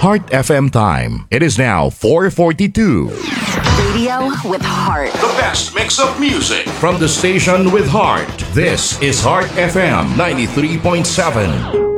Heart FM time. It is now 4:42. Radio with heart. The best mix of music from the station with heart. This is Heart FM 93.7.